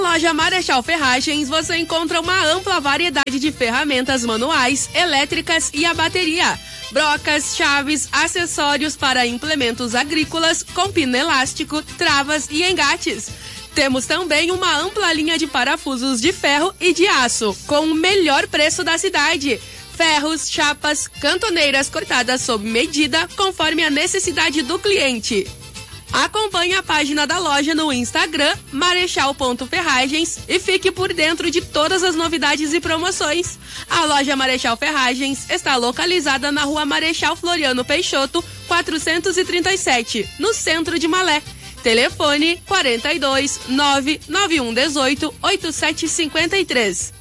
loja Marechal Ferragens você encontra uma ampla variedade de ferramentas manuais, elétricas e a bateria. Brocas, chaves, acessórios para implementos agrícolas com pino elástico, travas e engates. Temos também uma ampla linha de parafusos de ferro e de aço, com o melhor preço da cidade. Ferros, chapas, cantoneiras cortadas sob medida, conforme a necessidade do cliente. Acompanhe a página da loja no Instagram, marechal.ferragens, e fique por dentro de todas as novidades e promoções. A loja Marechal Ferragens está localizada na rua Marechal Floriano Peixoto, 437, no centro de Malé. Telefone 42 99118 8753.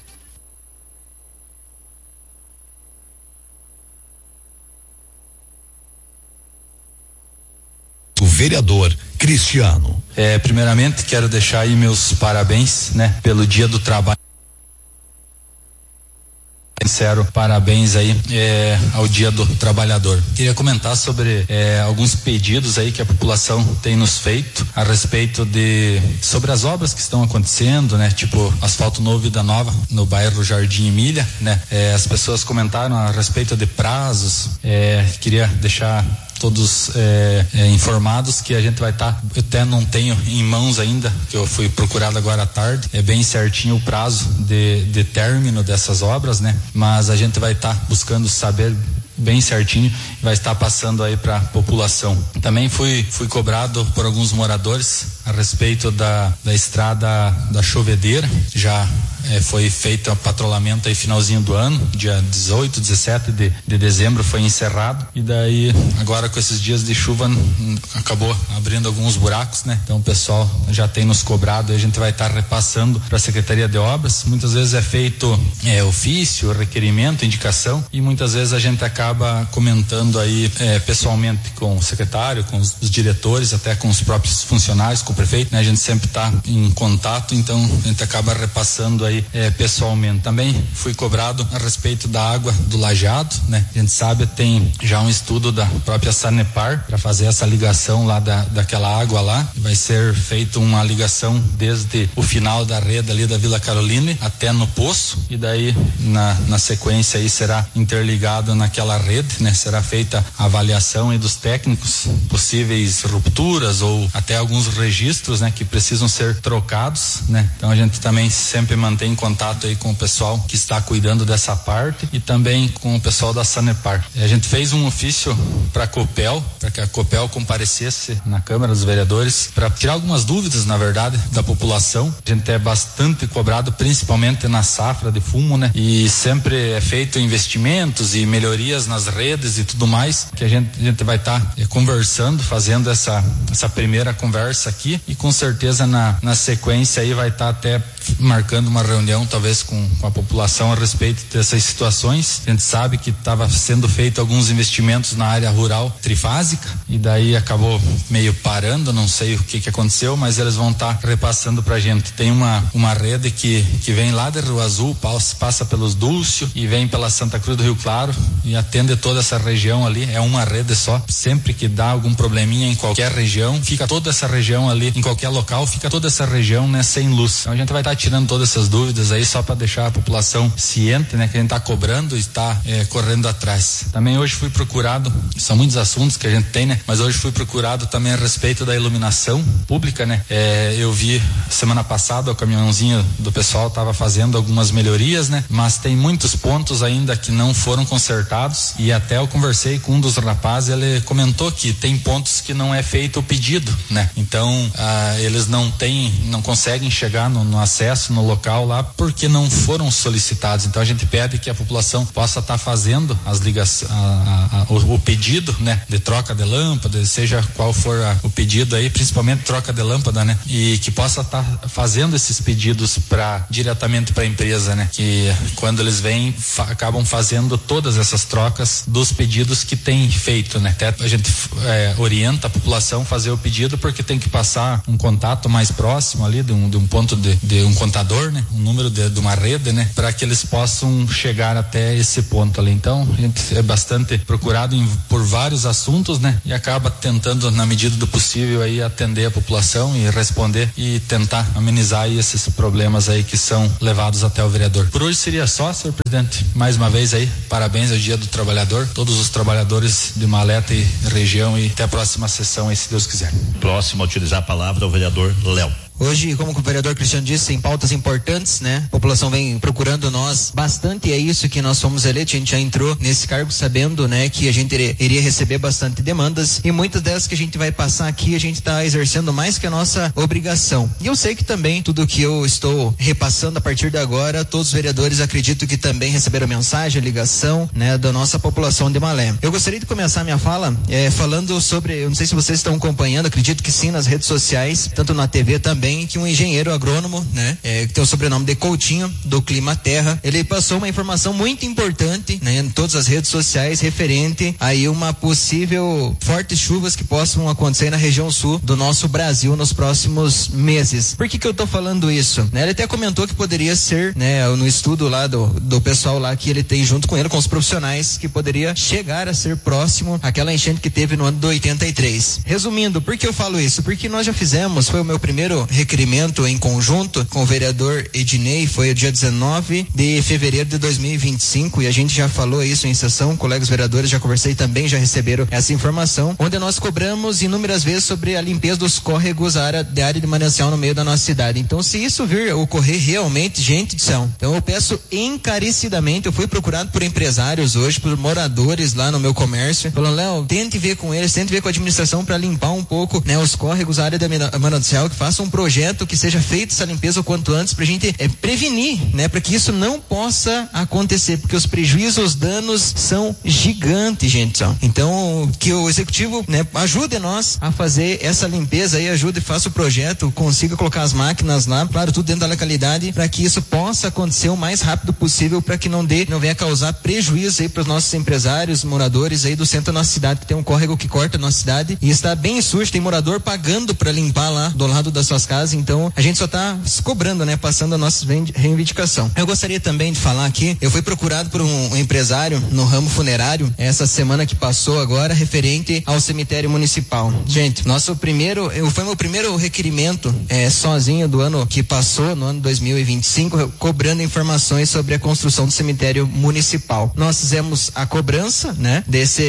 O vereador Cristiano. Primeiramente quero deixar aí meus parabéns, né, pelo Dia do Trabalho. Sincero parabéns aí ao Dia do Trabalhador. Queria comentar sobre alguns pedidos aí que a população tem nos feito a respeito sobre as obras que estão acontecendo, né? Tipo asfalto novo Vida Nova no bairro Jardim Emília, né? As pessoas comentaram a respeito de prazos. Queria deixar todos informados que a gente vai estar, eu até não tenho em mãos ainda, que eu fui procurado agora à tarde, é bem certinho o prazo de término dessas obras, né? Mas a gente vai estar buscando saber bem certinho, vai estar passando aí para a população. Também fui cobrado por alguns moradores a respeito da estrada da Chovedeira. Já foi feito o patrulhamento aí finalzinho do ano, dia 18, 17 de dezembro foi encerrado, e daí agora com esses dias de chuva acabou abrindo alguns buracos, né? Então o pessoal já tem nos cobrado e a gente vai estar repassando para a Secretaria de Obras. Muitas vezes é feito ofício, requerimento, indicação, e muitas vezes a gente acaba comentando aí pessoalmente com o secretário, com os diretores, até com os próprios funcionários, com o prefeito, né? A gente sempre está em contato, então a gente acaba repassando aí pessoalmente. Também fui cobrado a respeito da água do Lajeado, né? A gente sabe, tem já um estudo da própria Sanepar para fazer essa ligação lá daquela água lá. Vai ser feita uma ligação desde o final da rede ali da Vila Caroline até no poço, e daí na sequência aí será interligado naquela rede, né? Será feita a avaliação aí dos técnicos, possíveis rupturas ou até alguns registros, né? Que precisam ser trocados, né? Então a gente também sempre mantém em contato aí com o pessoal que está cuidando dessa parte e também com o pessoal da Sanepar. A gente fez um ofício para a Copel, para que a Copel comparecesse na Câmara dos Vereadores para tirar algumas dúvidas, na verdade, da população. A gente é bastante cobrado, principalmente na safra de fumo, né? E sempre é feito investimentos e melhorias nas redes e tudo mais, que a gente vai estar conversando, fazendo essa primeira conversa aqui, e com certeza na sequência aí vai estar até marcando uma reunião talvez com a população a respeito dessas situações. A gente sabe que estava sendo feito alguns investimentos na área rural trifásica e daí acabou meio parando, não sei o que aconteceu, mas eles vão estar repassando pra gente. Tem uma rede que vem lá de Rio Azul, passa pelos Dúlcio e vem pela Santa Cruz do Rio Claro e atende toda essa região ali. É uma rede só. Sempre que dá algum probleminha em qualquer região, fica toda essa região ali, em qualquer local, fica toda essa região, né, sem luz. Então a gente vai estar tirando todas essas dúvidas aí só para deixar a população ciente, né, que a gente está cobrando e está correndo atrás. Também hoje fui procurado, são muitos assuntos que a gente tem, né, mas hoje fui procurado também a respeito da iluminação pública, né. Eu vi semana passada o caminhãozinho do pessoal estava fazendo algumas melhorias, né, mas tem muitos pontos ainda que não foram consertados, e até eu conversei com um dos rapazes, ele comentou que tem pontos que não é feito o pedido, né, então eles não conseguem chegar no acesso no local lá porque não foram solicitados. Então a gente pede que a população possa estar fazendo as ligações, o pedido, né, de troca de lâmpada, seja qual for o pedido aí, principalmente troca de lâmpada, né, e que possa estar fazendo esses pedidos diretamente para a empresa, né, que quando eles vêm acabam fazendo todas essas trocas dos pedidos que tem feito, né. Até a gente orienta a população a fazer o pedido porque tem que passar passar um contato mais próximo ali de um ponto de um contador, né? Um número de uma rede, né? Para que eles possam chegar até esse ponto ali. Então, a gente é bastante procurado por vários assuntos, né? E acaba tentando, na medida do possível, aí atender a população e responder e tentar amenizar aí esses problemas aí que são levados até o vereador. Por hoje seria só, senhor presidente. Mais uma vez aí, parabéns ao Dia do Trabalhador, todos os trabalhadores de Maleta e região, e até a próxima sessão aí, se Deus quiser. Próximo a utilizar a palavra o vereador Léo. Hoje, como o vereador Cristiano disse, em pautas importantes, né? A população vem procurando nós bastante, e é isso que nós fomos eleitos. A gente já entrou nesse cargo sabendo, né, que a gente iria receber bastante demandas, e muitas delas que a gente vai passar aqui, a gente está exercendo mais que a nossa obrigação. E eu sei que também tudo que eu estou repassando a partir de agora, todos os vereadores acredito que também receberam mensagem, ligação, né, da nossa população de Malé. Eu gostaria de começar minha fala falando sobre, eu não sei se vocês estão acompanhando, acredito que sim, nas redes sociais, tanto na TV também, que um engenheiro agrônomo, né, que tem o sobrenome de Coutinho, do Clima Terra, ele passou uma informação muito importante, né, em todas as redes sociais, referente aí uma possível fortes chuvas que possam acontecer na região sul do nosso Brasil nos próximos meses. Por que eu tô falando isso? Né, ele até comentou que poderia ser, né, no estudo lá do pessoal lá que ele tem junto com ele, com os profissionais, que poderia chegar a ser próximo àquela enchente que teve no ano de 83. Resumindo, por que eu falo isso? Porque nós já fizemos, foi o meu primeiro requerimento em conjunto com o vereador Ednei, foi o dia 19 de fevereiro de 2025, e a gente já falou isso em sessão, colegas vereadores, já conversei também, já receberam essa informação, onde nós cobramos inúmeras vezes sobre a limpeza dos córregos, a área de manancial no meio da nossa cidade. Então, se isso vir ocorrer realmente, gente do céu, então eu peço encarecidamente, eu fui procurado por empresários hoje, por moradores lá no meu comércio, falando, Léo, tente ver com eles, tente ver com a administração para limpar um pouco, né, os córregos, a área de manancial, que faça um projeto que seja feita essa limpeza o quanto antes, pra gente prevenir, né, para que isso não possa acontecer, porque os prejuízos, os danos são gigantes, gente. Então, que o executivo, né, ajude nós a fazer essa limpeza aí, ajude, faça o projeto, consiga colocar as máquinas lá, claro, tudo dentro da localidade, para que isso possa acontecer o mais rápido possível, para que não venha causar prejuízo aí para os nossos empresários, moradores aí do centro da nossa cidade, que tem um córrego que corta a nossa cidade e está bem sujo, tem morador pagando para limpar lá do lado das suas casas. Então a gente só está cobrando, né, passando a nossa reivindicação. Eu gostaria também de falar aqui, eu fui procurado por um empresário no ramo funerário essa semana que passou agora, referente ao cemitério municipal. Gente, foi meu primeiro requerimento sozinho do ano que passou, no ano 2025, cobrando informações sobre a construção do cemitério municipal. Nós fizemos a cobrança, né,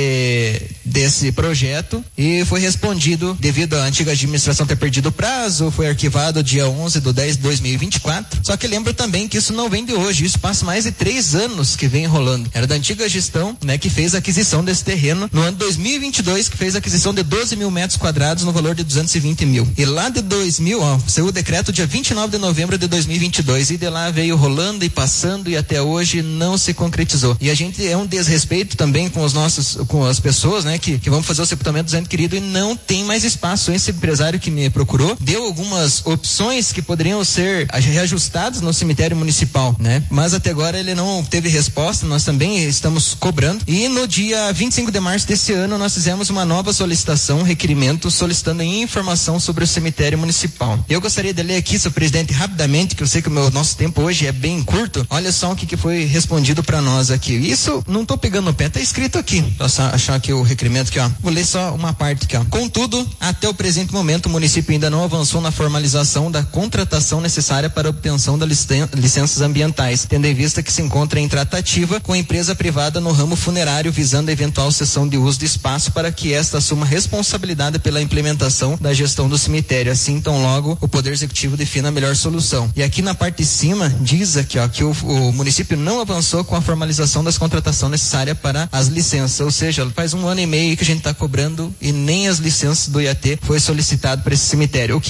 desse projeto, e foi respondido, devido à antiga administração ter perdido o prazo, foi arquivado dia 11/10/2024. Só que lembro também que isso não vem de hoje, isso passa mais de 3 anos que vem enrolando. Era da antiga gestão, né, que fez a aquisição desse terreno no ano 2022, que fez a aquisição de 12 mil metros quadrados no valor de 220 mil. E lá de 2000, saiu o decreto dia 29 de novembro de 2022, e de lá veio rolando e passando, e até hoje não se concretizou. E a gente é um desrespeito também com as pessoas, né, que vão fazer o sepultamento do ente querido, e não tem mais espaço. Esse empresário que me procurou deu algumas opções que poderiam ser reajustadas no cemitério municipal, né? Mas até agora ele não teve resposta, nós também estamos cobrando. E no dia 25 de março desse ano nós fizemos uma nova solicitação, requerimento, solicitando informação sobre o cemitério municipal. Eu gostaria de ler aqui, senhor presidente, rapidamente, que eu sei que o nosso tempo hoje é bem curto. Olha só o que foi respondido para nós aqui. Isso, não tô pegando no pé, tá escrito aqui. Posso achar aqui o requerimento aqui, ó. Vou ler só uma parte aqui, ó. Contudo, até o presente momento, o município ainda não avançou na formalização da contratação necessária para a obtenção das licenças ambientais, tendo em vista que se encontra em tratativa com a empresa privada no ramo funerário, visando a eventual cessão de uso do espaço para que esta assuma responsabilidade pela implementação da gestão do cemitério. Assim, tão logo o Poder Executivo defina a melhor solução. E aqui na parte de cima diz aqui, ó, que o município não avançou com a formalização das contratações necessárias para as licenças, ou seja, faz 1 ano e meio que a gente está cobrando e nem as licenças do IAT foi solicitado para esse cemitério. O que eu entendo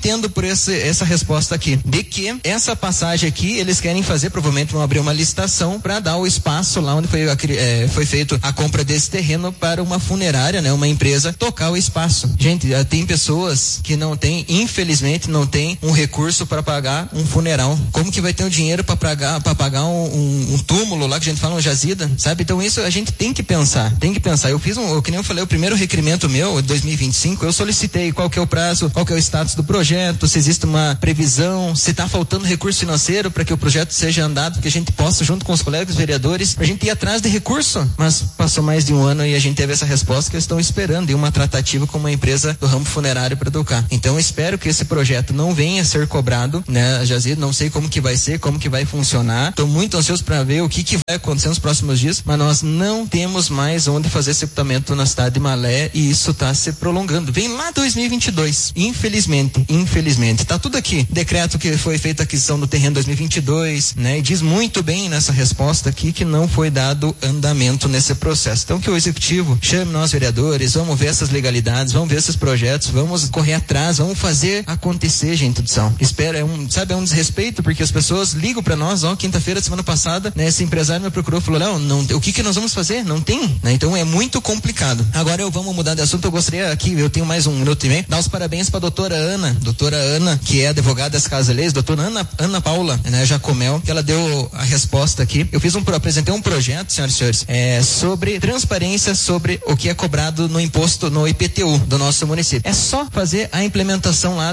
entendo por essa resposta aqui, de que essa passagem aqui, eles querem fazer, provavelmente vão abrir uma licitação para dar o espaço lá onde foi feito a compra desse terreno para uma funerária, né? Uma empresa tocar o espaço. Gente, tem pessoas que não tem, infelizmente, não tem um recurso para pagar um funeral. Como que vai ter o dinheiro para pagar um túmulo lá, que a gente fala, um jazida, sabe? Então isso a gente tem que pensar. Eu fiz que nem eu falei, o primeiro requerimento meu, 2025, eu solicitei qual que é o prazo, qual que é o status do projeto, se existe uma previsão, se está faltando recurso financeiro para que o projeto seja andado, que a gente possa, junto com os colegas vereadores, a gente ir atrás de recurso. Mas passou mais de um ano e a gente teve essa resposta que eles estão esperando, e uma tratativa com uma empresa do ramo funerário para tocar. Então eu espero que esse projeto não venha a ser cobrado, né, Jazir? Não sei como que vai ser, como que vai funcionar. Estou muito ansioso para ver o que vai acontecer nos próximos dias, mas nós não temos mais onde fazer sepultamento na cidade de Malé, e isso está se prolongando. Vem lá 2022. Infelizmente. Tá tudo aqui. Decreto que foi feita a aquisição do terreno 2022, né? E diz muito bem nessa resposta aqui que não foi dado andamento nesse processo. Então que o executivo chame nós vereadores, vamos ver essas legalidades, vamos ver esses projetos, vamos correr atrás, vamos fazer acontecer, gente do céu. Espera, é um desrespeito, porque as pessoas ligam para nós, quinta-feira, semana passada, né? Esse empresário me procurou e falou, Léo, o que nós vamos fazer? Não tem, né? Então é muito complicado. Agora vamos mudar de assunto. Eu gostaria aqui, eu tenho mais 1 minuto e meio, dar os parabéns para a doutora Ana, que é advogada das Casas Leis, doutora Ana Paula, né, Jacomel, que ela deu a resposta aqui. Eu apresentei um projeto, senhoras e senhores, sobre transparência sobre o que é cobrado no imposto, no IPTU do nosso município. É só fazer a implementação lá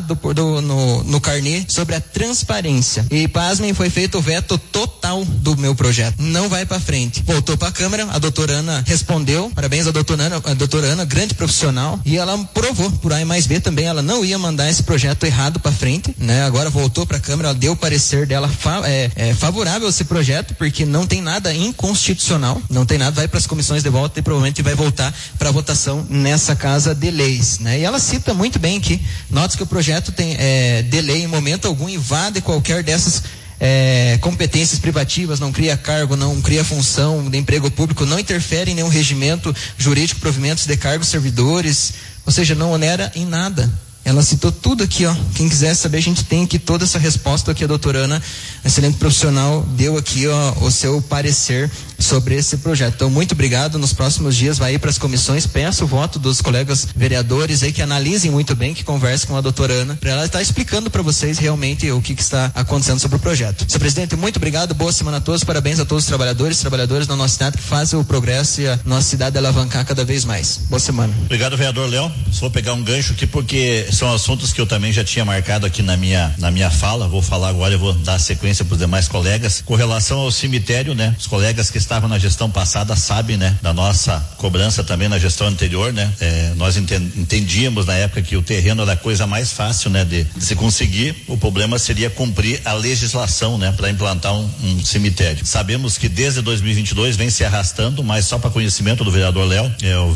no carnê sobre a transparência. E pasmem, foi feito o veto total do meu projeto. Não vai para frente. Voltou para a Câmara, a doutora Ana respondeu, parabéns à doutora Ana, grande profissional, e ela provou por A mais B também, ela não ia mandar esse projeto errado para frente, né? Agora voltou para a Câmara, ela deu o parecer dela favorável a esse projeto, porque não tem nada inconstitucional, não tem nada, vai para as comissões de volta e provavelmente vai voltar para votação nessa Casa de Leis, né? E ela cita muito bem que nota que o projeto tem de lei em momento algum invade qualquer dessas competências privativas, não cria cargo, não cria função de emprego público, não interfere em nenhum regimento jurídico, provimentos de cargos, servidores, ou seja, não onera em nada. Ela citou tudo aqui, quem quiser saber, a gente tem aqui toda essa resposta aqui, a doutora Ana, excelente profissional, deu aqui, o seu parecer sobre esse projeto. Então, muito obrigado. Nos próximos dias vai ir para as comissões, peço o voto dos colegas vereadores aí que analisem muito bem, que conversem com a doutora Ana, para ela estar explicando para vocês realmente o que está acontecendo sobre o projeto. Senhor presidente, muito obrigado, boa semana a todos, parabéns a todos os trabalhadores da nossa cidade que fazem o progresso e a nossa cidade alavancar cada vez mais. Boa semana. Obrigado, vereador Léo. Só vou pegar um gancho aqui porque são assuntos que eu também já tinha marcado aqui na minha fala. Vou falar agora, eu vou dar sequência para os demais colegas. Com relação ao cemitério, né? Os colegas que estavam na gestão passada sabem, né? Da nossa cobrança também na gestão anterior, né? Nós entendíamos na época que o terreno era a coisa mais fácil, né? De se conseguir. O problema seria cumprir a legislação, né? Para implantar um cemitério. Sabemos que desde 2022 vem se arrastando, mas só para conhecimento do vereador Léo,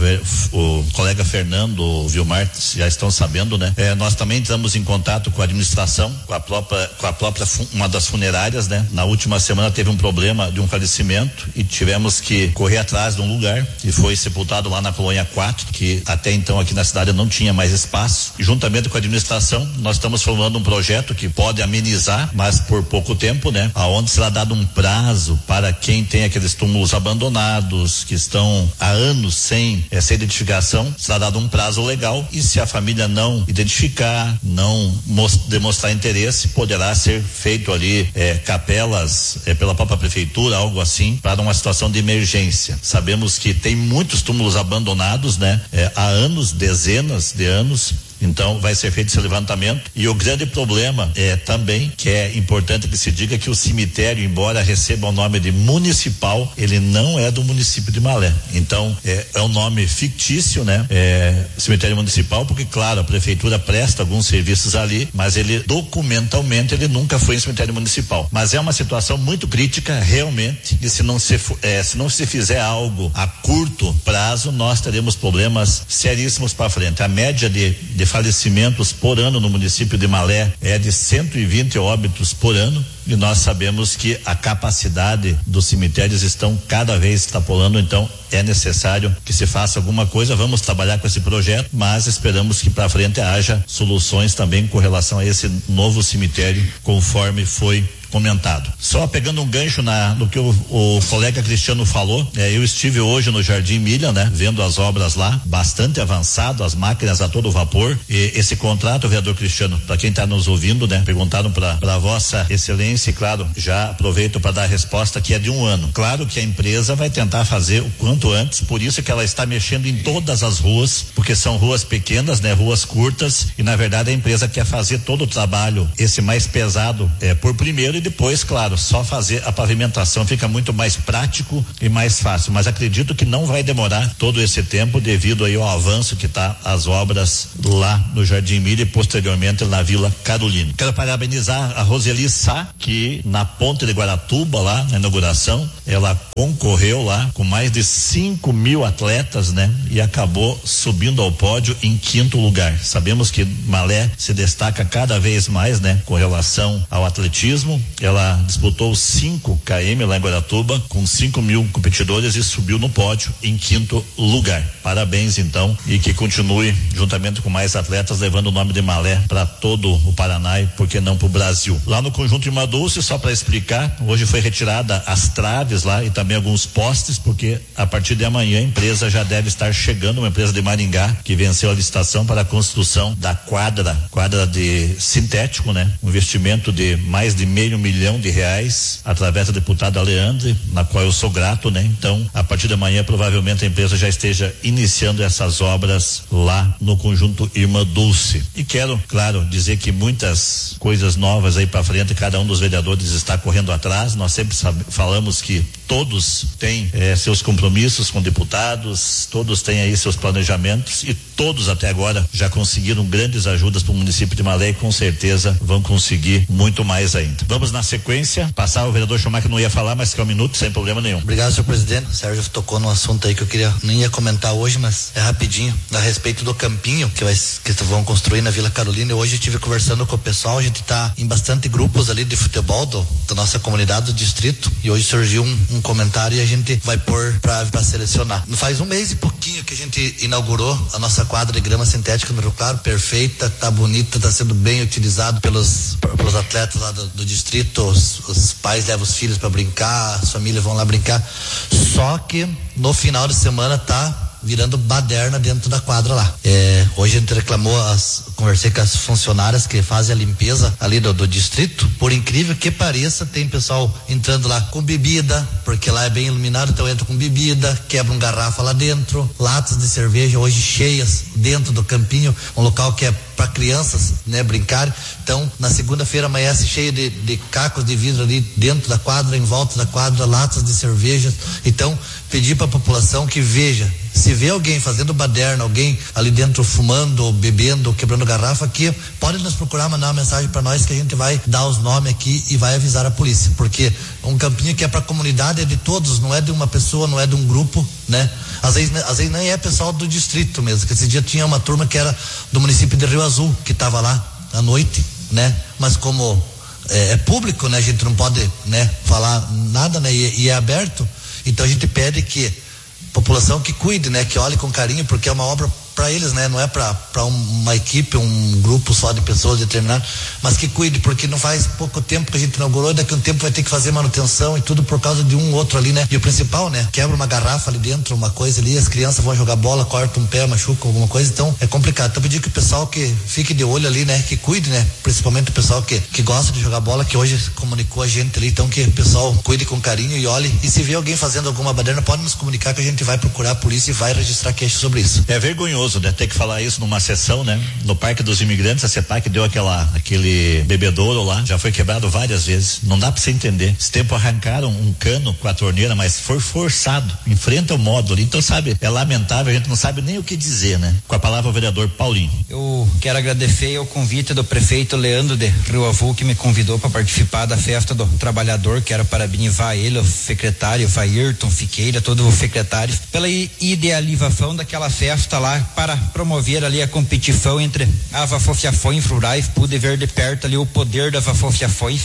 o colega Fernando, o Vilmar já estão sabendo, né? Nós também entramos em contato com a administração, com a própria uma das funerárias, né? Na última semana teve um problema de um falecimento e tivemos que correr atrás de um lugar e foi sepultado lá na Colônia 4, que até então aqui na cidade não tinha mais espaço. E juntamente com a administração, nós estamos formando um projeto que pode amenizar, mas por pouco tempo, né? Aonde será dado um prazo para quem tem aqueles túmulos abandonados, que estão há anos sem essa identificação, será dado um prazo legal, e se a família não identificar, não demonstrar interesse, poderá ser feito ali capelas pela própria prefeitura, algo assim, para uma situação de emergência. Sabemos que tem muitos túmulos abandonados, né? Há anos, dezenas de anos. Então vai ser feito esse levantamento, e o grande problema também, que é importante que se diga, que o cemitério, embora receba o nome de municipal, ele não é do município de Malé. Então é um nome fictício, né? Cemitério municipal, porque claro, a prefeitura presta alguns serviços ali, mas ele documentalmente ele nunca foi em cemitério municipal. Mas é uma situação muito crítica realmente, e se não se fizer algo a curto prazo, nós teremos problemas seríssimos para frente. A média de falecimentos por ano no município de Malé é de 120 óbitos por ano, e nós sabemos que a capacidade dos cemitérios estão cada vez extrapolando, então é necessário que se faça alguma coisa. Vamos trabalhar com esse projeto, mas esperamos que para frente haja soluções também com relação a esse novo cemitério, conforme foi comentado. Só pegando um gancho no que o colega Cristiano falou, eu estive hoje no Jardim Milha, né, vendo as obras lá, bastante avançado, as máquinas a todo vapor, e esse contrato, vereador Cristiano, para quem está nos ouvindo, né, perguntaram para vossa excelência, e claro, já aproveito para dar a resposta que é de 1 ano. Claro que a empresa vai tentar fazer o quanto antes, por isso que ela está mexendo em todas as ruas, porque são ruas pequenas, né, ruas curtas, e na verdade a empresa quer fazer todo o trabalho, esse mais pesado, por primeiro, e depois, claro, só fazer a pavimentação fica muito mais prático e mais fácil, mas acredito que não vai demorar todo esse tempo devido aí ao avanço que tá as obras lá no Jardim Milha e posteriormente na Vila Carolina. Quero parabenizar a Roseli Sá, que na Ponte de Guaratuba, lá na inauguração, ela concorreu lá com mais de 5.000 atletas, né, e acabou subindo ao pódio em 5º lugar. Sabemos que Malé se destaca cada vez mais, né, com relação ao atletismo. Ela disputou 5 km lá em Guaratuba com 5.000 competidores e subiu no pódio em 5º lugar. Parabéns então, e que continue juntamente com mais atletas levando o nome de Malé para todo o Paraná e por que não para o Brasil. Lá no conjunto Irmã Dulce, só para explicar, hoje foi retirada as traves lá e também alguns postes, porque a partir de amanhã a empresa já deve estar chegando, uma empresa de Maringá que venceu a licitação para a construção da quadra de sintético, né? Um investimento de mais de R$500 milhão através da deputada Leandre, na qual eu sou grato, né? Então, a partir de amanhã provavelmente a empresa já esteja iniciando essas obras lá no conjunto Irmã Dulce. E quero, claro, dizer que muitas coisas novas aí para frente, cada um dos vereadores está correndo atrás. Nós sempre falamos que todos têm seus compromissos com deputados, todos têm aí seus planejamentos e todos até agora já conseguiram grandes ajudas para o município de Malé e com certeza vão conseguir muito mais ainda. Vamos na sequência, passar o vereador Schumacher, que não ia falar, mas que é 1 minuto, sem problema nenhum. Obrigado, senhor presidente. O Sérgio tocou num assunto aí que eu nem ia comentar hoje, mas é rapidinho, a respeito do campinho que vão construir na Vila Carolina. Hoje eu estive conversando com o pessoal, a gente está em bastante grupos ali de futebol da nossa comunidade, do distrito, e hoje surgiu um comentário e a gente vai pôr para selecionar. Faz 1 mês e pouquinho que a gente inaugurou a nossa quadra de grama sintética no Rio Claro, perfeita, tá bonita, tá sendo bem utilizado pelos atletas lá do distrito. Os pais levam os filhos para brincar, as famílias vão lá brincar, só que no final de semana tá virando baderna dentro da quadra lá. Hoje a gente conversei com as funcionárias que fazem a limpeza ali do distrito. Por incrível que pareça, tem pessoal entrando lá com bebida, porque lá é bem iluminado, então entra com bebida, quebram garrafa lá dentro, latas de cerveja hoje cheias dentro do campinho, um local que é para crianças, né, brincarem. Então, na segunda-feira amanhece cheio de cacos de vidro ali dentro da quadra, em volta da quadra, latas de cerveja. Então, pedir para a população que veja, se vê alguém fazendo baderna, alguém ali dentro fumando, ou bebendo, ou quebrando garrafa aqui, pode nos procurar, mandar uma mensagem para nós que a gente vai dar os nomes aqui e vai avisar a polícia, porque um campinho que é para a comunidade é de todos, não é de uma pessoa, não é de um grupo, né? Às vezes nem é pessoal do distrito mesmo, que esse dia tinha uma turma que era do município de Rio Azul, que estava lá à noite, né? Mas como é público, né? A gente não pode, né, falar nada, né? E é aberto, então a gente pede que a população que cuide, né? Que olhe com carinho, porque é uma obra para eles, né? Não é para uma equipe, um grupo só de pessoas determinadas, mas que cuide, porque não faz pouco tempo que a gente inaugurou, daqui a um tempo vai ter que fazer manutenção e tudo por causa de um outro ali, né? E o principal, né? Quebra uma garrafa ali dentro, uma coisa ali, as crianças vão jogar bola, cortam um pé, machucam alguma coisa, então é complicado. Então pedir que o pessoal que fique de olho ali, né? Que cuide, né? Principalmente o pessoal que gosta de jogar bola, que hoje comunicou a gente ali, então que o pessoal cuide com carinho e olhe, e se vê alguém fazendo alguma baderna, pode nos comunicar que a gente vai procurar a polícia e vai registrar queixa sobre isso. É vergonhoso, né? Ter que falar isso numa sessão, né? No Parque dos Imigrantes, a CEPAC deu aquele bebedouro lá, já foi quebrado várias vezes. Não dá pra você entender. Esse tempo arrancaram um cano com a torneira, mas foi forçado. Enfrenta o módulo ali. Então, sabe, é lamentável, a gente não sabe nem o que dizer, né? Com a palavra o vereador Paulinho. Eu quero agradecer ao convite do prefeito Leandro de Rio Azul, que me convidou para participar da festa do trabalhador. Quero parabenizar ele, o secretário Vairton Fiqueira, todo o secretário, pela idealização daquela festa lá para promover ali a competição entre as Vafofiafões rurais. Pude ver de perto ali o poder das Vafofiafões.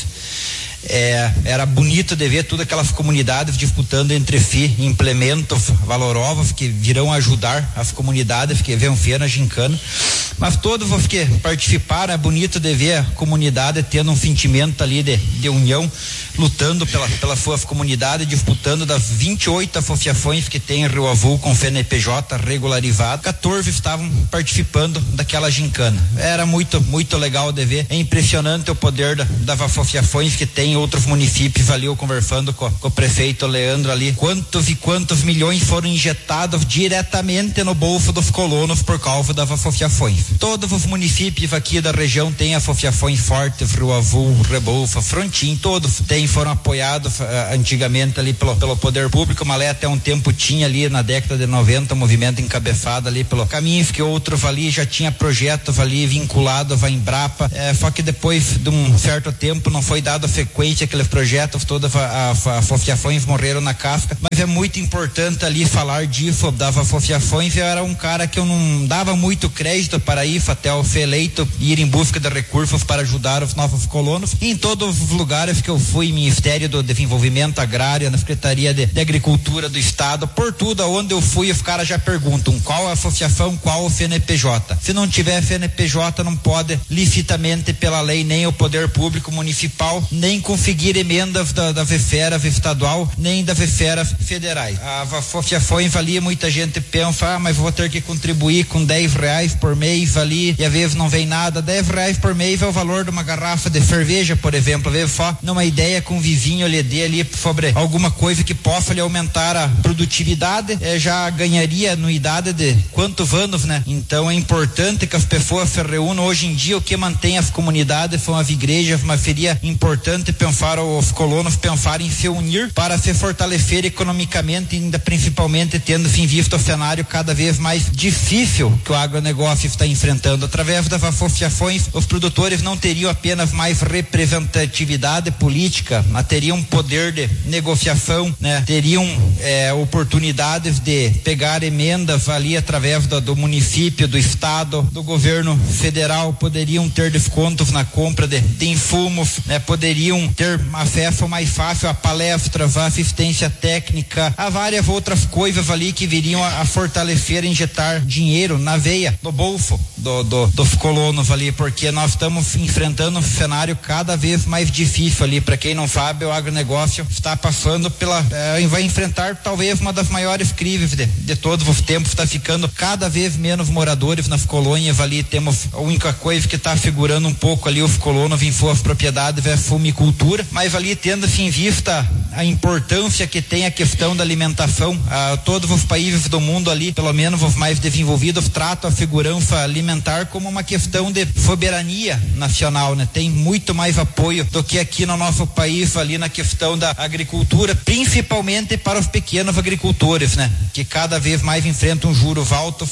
Era bonito de ver todas aquelas comunidades disputando entre si implementos valorosos que virão ajudar as comunidades que vêm na gincana, mas todos os que participaram, é bonito de ver a comunidade tendo um sentimento ali de união, lutando pela sua comunidade, disputando das 28 associações que tem em Rio Avu com FNPJ regularizado, 14 estavam participando daquela gincana. Era muito, muito legal de ver. É impressionante o poder das associações que tem em outros municípios ali. Eu conversando com o prefeito Leandro ali, quantos e quantos milhões foram injetados diretamente no bolso dos colonos por causa das associações. Todos os municípios aqui da região têm associações fortes, Rio Avu, Rebouça, Frontin, todos foram apoiados antigamente ali pelo poder público, mas até um tempo tinha ali na década de 90 o movimento encabeçado ali pelo Caminhos, que outros ali já tinha projetos ali vinculados à Embrapa, só que depois de um certo tempo não foi dado sequência aqueles projetos, todas as associações morreram na casca, mas é muito importante ali falar disso, das associações. Eu era um cara que eu não dava muito crédito para isso, até eu ser eleito e ir em busca de recursos para ajudar os novos colonos. E em todos os lugares que eu fui, Ministério do Desenvolvimento Agrário, na Secretaria de Agricultura do Estado, por tudo aonde eu fui, os caras já perguntam qual a associação, qual o FNPJ. Se não tiver FNPJ, não pode licitamente pela lei, nem o poder público municipal, nem conseguir emendas da VFERA estadual, nem da VFERA federais. As associações ali, muita gente pensa, mas vou ter que contribuir com R$10 por mês ali, e às vezes não vem nada. R$10 por mês é o valor de uma garrafa de cerveja, por exemplo. Às vezes só numa ideia com o vizinho lhe dê ali sobre alguma coisa que possa lhe aumentar a produtividade, já ganharia anuidade de quantos anos, né? Então é importante que as pessoas se reúnam. Hoje em dia o que mantém as comunidades são as igrejas, mas seria importante pensar os colonos pensarem em se unir para se fortalecer economicamente, ainda principalmente tendo em vista o cenário cada vez mais difícil que o agronegócio está enfrentando. Através das associações, os produtores não teriam apenas mais representatividade política, mas teriam poder de negociação, né? Teriam oportunidades de pegar emendas ali através do município, do estado, do governo federal, poderiam ter descontos na compra de insumos, né? Poderiam ter acesso mais fácil a palestras, a assistência técnica, a várias outras coisas ali que viriam a fortalecer, injetar dinheiro na veia, no bolso dos colonos ali, porque nós estamos enfrentando um cenário cada vez mais difícil ali. Para quem não sabe, o agronegócio está passando vai enfrentar talvez uma das maiores crises de todos os tempos. Está ficando cada vez menos moradores nas colônias ali. Temos a única coisa que está segurando um pouco ali os colonos em suas propriedades é a fumicultura, mas ali tendo-se em vista a importância que tem a questão da alimentação, todos os países do mundo ali, pelo menos os mais desenvolvidos, tratam a segurança alimentar como uma questão de soberania nacional, né? Tem muito mais apoio do que aqui no nosso país ali na questão da agricultura, principalmente para os pequenos agricultores, né? Que cada vez mais enfrentam juros altos,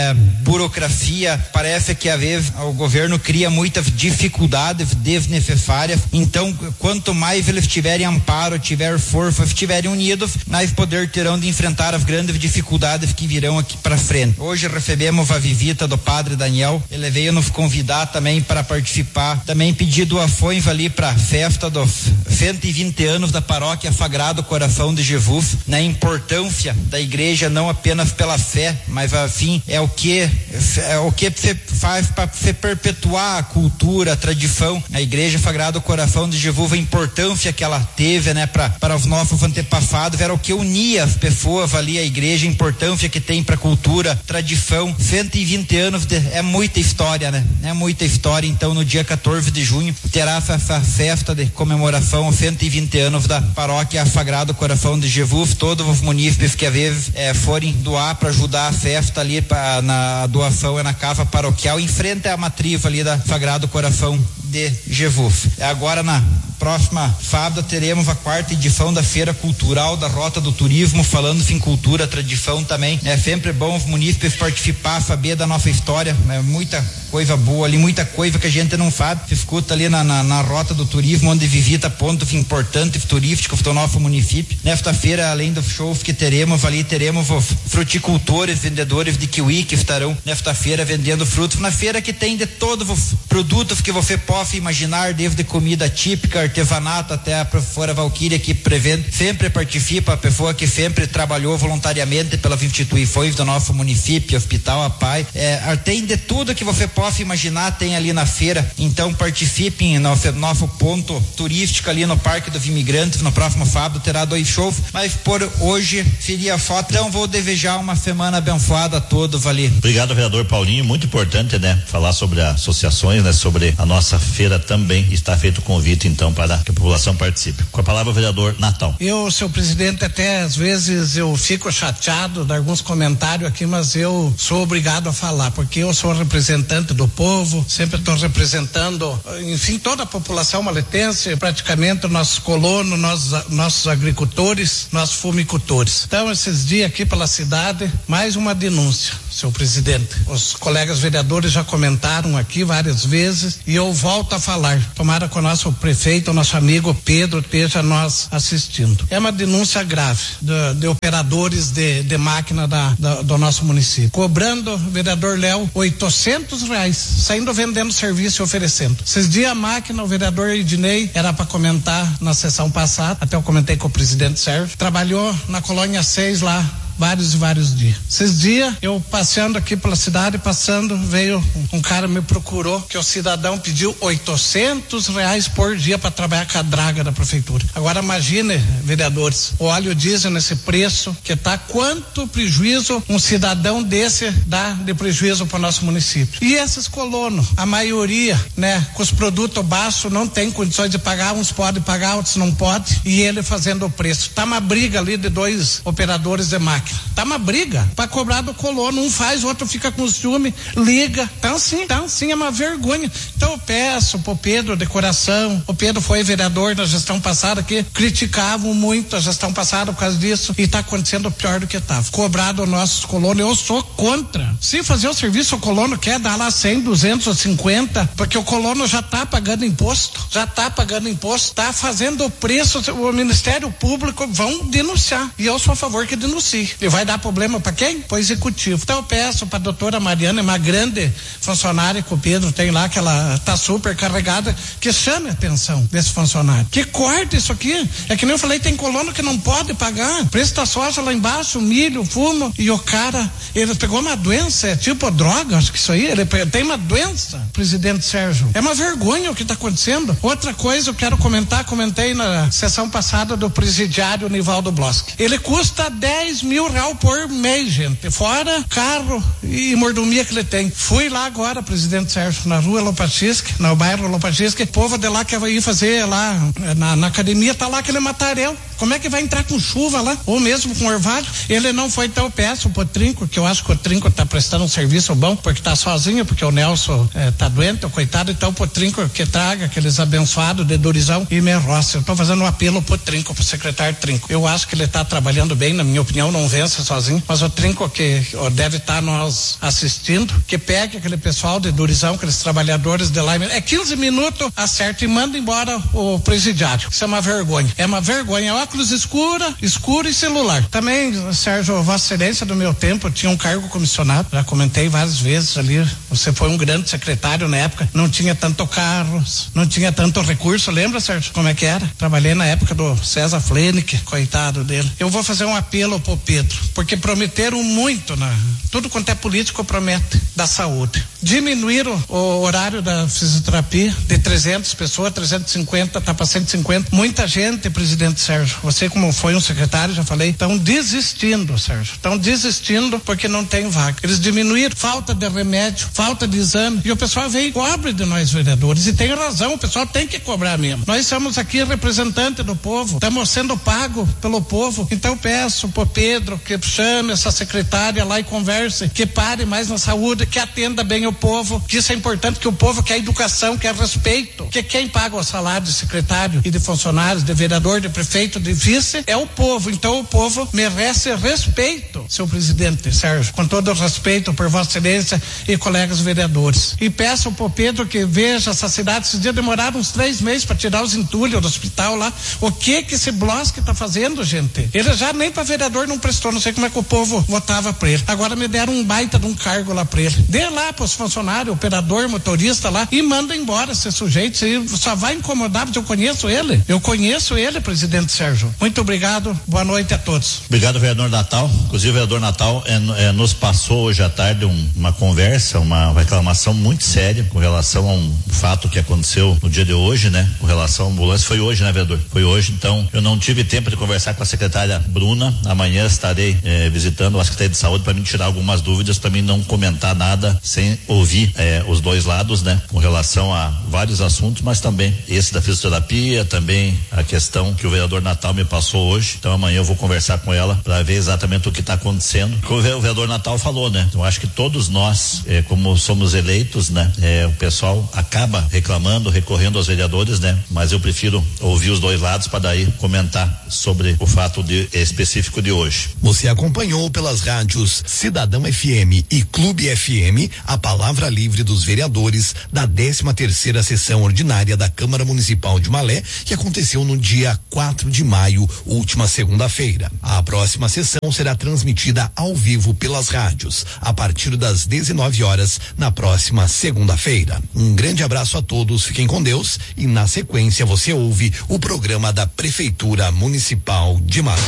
burocracia, parece que às vezes o governo cria muitas dificuldades desnecessárias. Então, quanto mais eles tiverem amparo, tiver força, estiverem unidos, mais poder terão de enfrentar as grandes dificuldades que virão aqui para frente. Hoje recebemos a visita do padre Daniel, ele veio nos convidar também para participar, também pedir doações ali para a festa dos 120 anos da paróquia Sagrado Coração de Jesus, na importância da igreja não apenas pela fé, mas assim é o que você faz para se perpetuar a cultura, a tradição. A igreja Sagrado Coração de Jesus, a importância que ela teve, né, para os nossos antepassados, era o que unia as pessoas ali, a igreja, a importância que tem para cultura, tradição. 120 anos é muita história, né? É muita história. Então, no dia 14 de junho terá essa festa de comemoração aos 120 anos da paróquia Sagrado Coração de Jesus. Todos os munícipes que às vezes forem doar para ajudar a festa ali, na doação é na casa paroquial, em frente à matriz ali da Sagrado Coração de GEVUF. Agora na próxima fada teremos a 4ª edição da Feira Cultural da Rota do Turismo, falando em cultura, tradição também. É sempre bom os munícipes participar, saber da nossa história, muita coisa boa ali, muita coisa que a gente não sabe. Se escuta ali na Rota do Turismo, onde visita pontos importantes turísticos do nosso município. Nesta feira, além dos shows que teremos ali, teremos os fruticultores, vendedores de kiwi que estarão nesta feira vendendo frutos. Na feira que tem de todos os produtos que você possa imaginar, desde comida típica, artesanato, até a professora Valquíria que sempre participa, a pessoa que sempre trabalhou voluntariamente pelas instituições do nosso município, Hospital APAI, tem de tudo que você possa imaginar, tem ali na feira. Então participem, nosso ponto turístico ali no Parque dos Imigrantes. No próximo sábado terá 2 shows, mas por hoje seria só. Então vou desejar uma semana abençoada a todos ali. Obrigado, vereador Paulinho. Muito importante, né? Falar sobre associações, né? Sobre a nossa feira também. Está feito o convite, então, para que a população participe. Com a palavra, o vereador Natal. Eu, seu presidente, até às vezes eu fico chateado de alguns comentários aqui, mas eu sou obrigado a falar, porque eu sou representante do povo, sempre estou representando, enfim, toda a população maletense, praticamente nossos colonos, nossos agricultores, nossos fumicultores. Então, esses dias aqui pela cidade, mais uma denúncia, seu presidente. Os colegas vereadores já comentaram aqui várias vezes e eu volto a falar. Tomara que o nosso prefeito, o nosso amigo Pedro esteja nós assistindo. É uma denúncia grave de operadores de máquina do nosso município. Cobrando, vereador Léo, R$800, saindo vendendo serviço e oferecendo. Esses dias a máquina, o vereador Ednei, era para comentar na sessão passada, até eu comentei com o presidente Sérgio, trabalhou na colônia 6 lá, vários dias. Esses dias, eu passeando aqui pela cidade, veio um cara me procurou, que o cidadão pediu R$800 por dia para trabalhar com a draga da prefeitura. Agora imagine, vereadores, o óleo diesel nesse preço que tá, quanto prejuízo um cidadão desse dá de prejuízo para o nosso município. E esses colonos, a maioria, né, com os produtos baixos, não tem condições de pagar, uns podem pagar, outros não podem, e ele fazendo o preço. Tá uma briga ali de 2 operadores de máquina. Tá uma briga para cobrar do colono, um faz, o outro fica com ciúme, liga, então sim, é uma vergonha. Então eu peço pro Pedro de coração, o Pedro foi vereador na gestão passada, que criticavam muito a gestão passada por causa disso, e tá acontecendo pior do que tava. Cobrado os nossos colonos, eu sou contra. Se fazer o serviço, o colono quer dar lá 100, 250, porque o colono já tá pagando imposto, tá fazendo o preço, o Ministério Público vão denunciar, e eu sou a favor que denuncie. E vai dar problema para quem? Para o executivo. Então eu peço para a doutora Mariana, uma grande funcionária que o Pedro tem lá, que ela tá super carregada, que chame a atenção desse funcionário. Que corte isso aqui. É que nem eu falei, tem colono que não pode pagar. Preço da soja lá embaixo, milho, fumo, e o cara, ele pegou uma doença, é tipo droga, acho que isso aí, ele tem uma doença, presidente Sérgio. É uma vergonha o que está acontecendo. Outra coisa eu quero comentei na sessão passada do presidiário Nivaldo Bloski. Ele custa R$10 mil por mês, gente, fora carro e mordomia que ele tem. Fui lá agora, presidente Sérgio, na rua Lopatisque, no bairro Lopatisque, o povo de lá que vai ir fazer lá na academia, tá lá aquele matarel. Como é que vai entrar com chuva lá? Ou mesmo com orvalho? Ele não foi, então eu peço pro Trinco, que eu acho que o Trinco tá prestando um serviço bom, porque tá sozinho, porque o Nelson tá doente, o coitado, então pro Trinco que traga aqueles abençoados de Dorizão e Merroça. Eu tô fazendo um apelo pro Trinco, pro secretário Trinco. Eu acho que ele tá trabalhando bem, na minha opinião, não vence sozinho, mas o Trinco que deve estar nos assistindo, que pegue aquele pessoal de Dorizão, aqueles trabalhadores de lá, 15 minutos, acerta e manda embora o presidiário. Isso é uma vergonha. É uma vergonha. Óculos escuro e celular. Também, Sérgio, Vossa Excelência, do meu tempo, tinha um cargo comissionado, já comentei várias vezes ali, você foi um grande secretário na época, não tinha tanto carros, não tinha tanto recurso, lembra, Sérgio, como é que era? Trabalhei na época do César Flenick, coitado dele. Eu vou fazer um apelo pro Pedro, porque prometeram muito, tudo quanto é político promete, da saúde. Diminuíram o horário da fisioterapia de 300 pessoas, 350, tá para 150. Muita gente, presidente Sérgio, Sérgio, você como foi um secretário, já falei, estão desistindo, Sérgio, estão desistindo porque não tem vaga. Eles diminuíram, falta de remédio, falta de exame, e o pessoal vem e cobra de nós vereadores, e tem razão, o pessoal tem que cobrar mesmo. Nós somos aqui representantes do povo, estamos sendo pagos pelo povo, então peço pro Pedro que chame essa secretária lá e converse, que pare mais na saúde, que atenda bem o povo, que isso é importante, que o povo quer educação, quer respeito, que quem paga o salário de secretário e de funcionários, de vereador, de prefeito, de vice, é o povo, então o povo merece respeito, seu presidente Sérgio, com todo o respeito por Vossa Excelência e colegas vereadores. E peço pro Pedro que veja essa cidade, esses dias demoraram uns 3 meses para tirar os entulhos do hospital lá, o que esse Blosk tá fazendo, gente? Ele já nem para vereador não prestou, não sei como é que o povo votava pra ele. Agora me deram um baita de um cargo lá pra ele. Dê lá pros funcionários, operador, motorista lá, e manda embora esse sujeito, você só vai incomodar, porque eu conheço ele, presidente Sérgio. Muito obrigado, boa noite a todos. Obrigado, vereador Natal. Inclusive, o vereador Natal nos passou hoje à tarde uma conversa, uma reclamação muito séria com relação a um fato que aconteceu no dia de hoje, né? Com relação à ambulância. Foi hoje, né, vereador? Foi hoje, então eu não tive tempo de conversar com a secretária Bruna. Amanhã estarei visitando a Secretaria de Saúde para me tirar algumas dúvidas, para mim não comentar nada sem ouvir os dois lados, né? Com relação a vários assuntos, mas também esse da fisioterapia, também a questão que o vereador Natal me passou hoje. Então amanhã eu vou conversar com ela para ver exatamente o que está acontecendo. O vereador Natal falou, né? Eu acho que todos nós, como somos eleitos, né? O pessoal acaba reclamando, recorrendo aos vereadores, né? Mas eu prefiro ouvir os dois lados para daí comentar sobre o fato específico de hoje. Você acompanhou pelas rádios Cidadão FM e Clube FM a palavra livre dos vereadores da 13ª sessão ordinária da Câmara Municipal de Malé, que aconteceu no dia 4 de maio, última segunda-feira. A próxima sessão será transmitida ao vivo pelas rádios, a partir das 19 horas, na próxima segunda-feira. Um grande abraço a todos, fiquem com Deus, e na sequência você ouve o programa da Prefeitura Municipal de Malé.